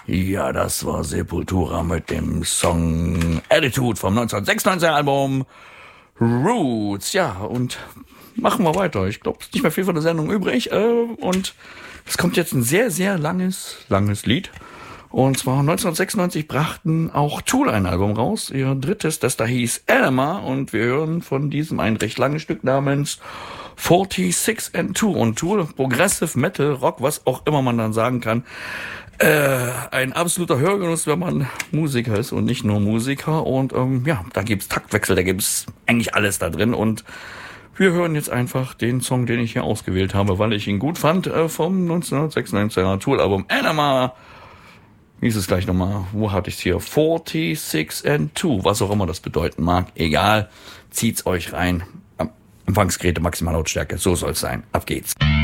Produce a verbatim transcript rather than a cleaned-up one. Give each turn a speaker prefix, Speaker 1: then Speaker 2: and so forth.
Speaker 1: Ja, das war Sepultura mit dem Song Attitude vom neunzehnhundertsechsundneunziger Album Roots. Ja, und machen wir weiter. Ich glaube, es ist nicht mehr viel von der Sendung übrig. Äh, und es kommt jetzt ein sehr, sehr langes, langes Lied. Und zwar neunzehnhundertsechsundneunzig brachten auch Tool ein Album raus, ihr drittes, das da hieß Alma. Und wir hören von diesem ein recht langes Stück namens sechsundvierzig and two. Und Tool, Progressive Metal, Rock, was auch immer man dann sagen kann. Äh, ein absoluter Hörgenuss, wenn man Musiker ist und nicht nur Musiker. Und ähm, ja, da gibt's Taktwechsel, da gibt's eigentlich alles da drin. Und wir hören jetzt einfach den Song, den ich hier ausgewählt habe, weil ich ihn gut fand, äh, vom neunzehnhundertsechsundneunziger Tool-Album Anima. Wie ist es gleich nochmal? Wo hatte ich's hier? sechsundvierzig and two, was auch immer das bedeuten mag. Egal, zieht's euch rein. Empfangsgeräte, Maximallautstärke, so soll's sein. Ab geht's.